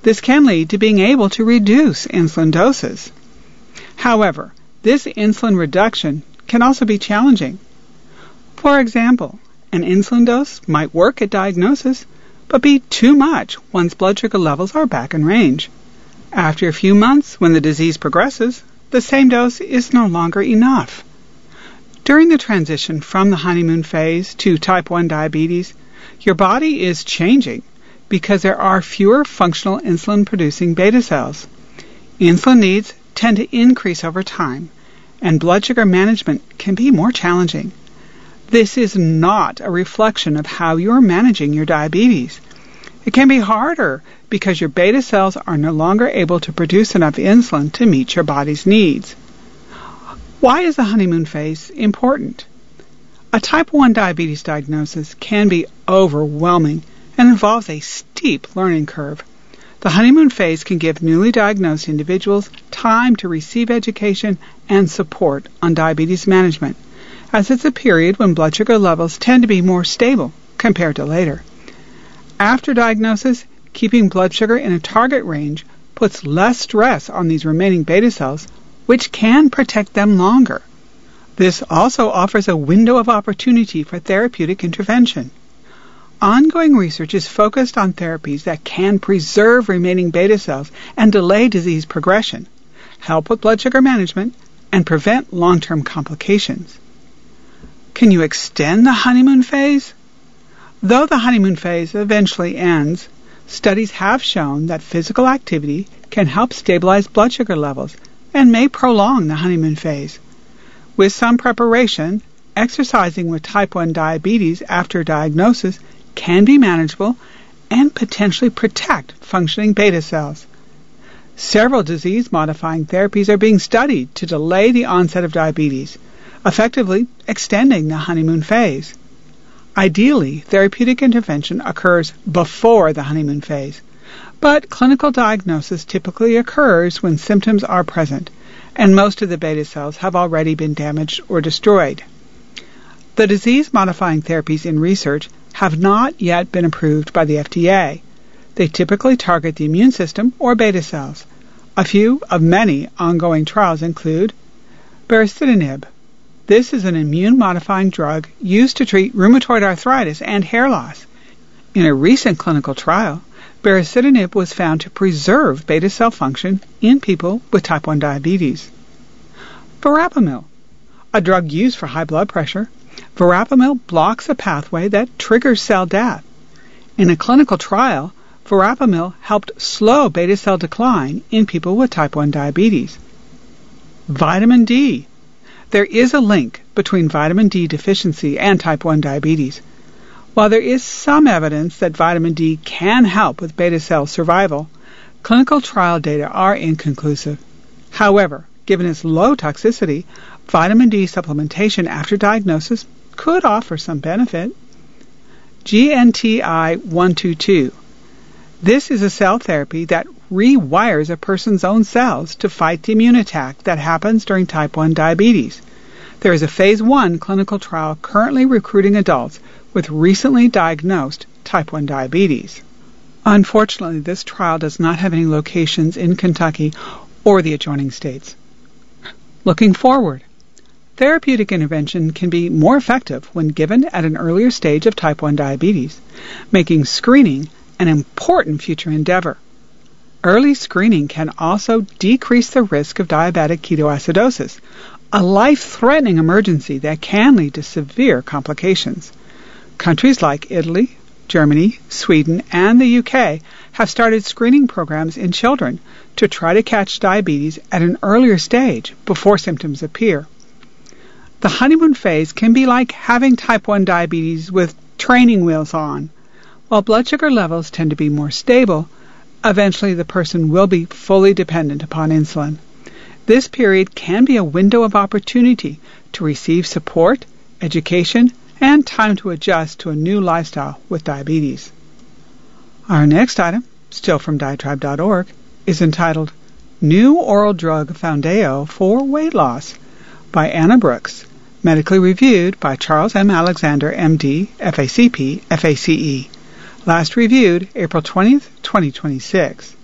This can lead to being able to reduce insulin doses. However, this insulin reduction can also be challenging. For example, an insulin dose might work at diagnosis, but be too much once blood sugar levels are back in range. After a few months, when the disease progresses, the same dose is no longer enough. During the transition from the honeymoon phase to type 1 diabetes, your body is changing because there are fewer functional insulin-producing beta cells. Insulin needs tend to increase over time, and blood sugar management can be more challenging. This is not a reflection of how you are managing your diabetes. It can be harder because your beta cells are no longer able to produce enough insulin to meet your body's needs. Why is the honeymoon phase important? A type 1 diabetes diagnosis can be overwhelming and involves a steep learning curve. The honeymoon phase can give newly diagnosed individuals time to receive education and support on diabetes management, as it's a period when blood sugar levels tend to be more stable compared to later. After diagnosis, keeping blood sugar in a target range puts less stress on these remaining beta cells, which can protect them longer. This also offers a window of opportunity for therapeutic intervention. Ongoing research is focused on therapies that can preserve remaining beta cells and delay disease progression, help with blood sugar management, and prevent long-term complications. Can you extend the honeymoon phase? Though the honeymoon phase eventually ends, studies have shown that physical activity can help stabilize blood sugar levels and may prolong the honeymoon phase. With some preparation, exercising with type 1 diabetes after diagnosis can be manageable and potentially protect functioning beta cells. Several disease-modifying therapies are being studied to delay the onset of diabetes, effectively extending the honeymoon phase. Ideally, therapeutic intervention occurs before the honeymoon phase, but clinical diagnosis typically occurs when symptoms are present, and most of the beta cells have already been damaged or destroyed. The disease-modifying therapies in research have not yet been approved by the FDA. They typically target the immune system or beta cells. A few of many ongoing trials include baricitinib. This is an immune-modifying drug used to treat rheumatoid arthritis and hair loss. In a recent clinical trial, baricitinib was found to preserve beta cell function in people with type 1 diabetes. Verapamil, a drug used for high blood pressure, verapamil blocks a pathway that triggers cell death. In a clinical trial, verapamil helped slow beta cell decline in people with type 1 diabetes. Vitamin D. There is a link between vitamin D deficiency and type 1 diabetes. While there is some evidence that vitamin D can help with beta cell survival, clinical trial data are inconclusive. However, given its low toxicity, vitamin D supplementation after diagnosis could offer some benefit. GNTI-122. This is a cell therapy that rewires a person's own cells to fight the immune attack that happens during type 1 diabetes. There is a phase 1 clinical trial currently recruiting adults with recently diagnosed type 1 diabetes. Unfortunately, this trial does not have any locations in Kentucky or the adjoining states. Looking forward, therapeutic intervention can be more effective when given at an earlier stage of type 1 diabetes, making screening an important future endeavor. Early screening can also decrease the risk of diabetic ketoacidosis, a life-threatening emergency that can lead to severe complications. Countries like Italy, Germany, Sweden, and the UK have started screening programs in children to try to catch diabetes at an earlier stage before symptoms appear. The honeymoon phase can be like having type 1 diabetes with training wheels on. While blood sugar levels tend to be more stable, eventually the person will be fully dependent upon insulin. This period can be a window of opportunity to receive support, education, and time to adjust to a new lifestyle with diabetes. Our next item, still from Diatribe.org, is entitled New Oral Drug Foundayo for Weight Loss by Anna Brooks, medically reviewed by Charles M. Alexander, MD, FACP, FACE. Last reviewed April 20th, 2026.